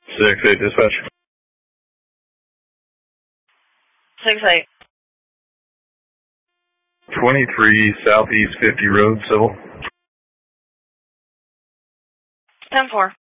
6-8 dispatch. 6-8. 23 Southeast 50 Road, Civil. 10-4.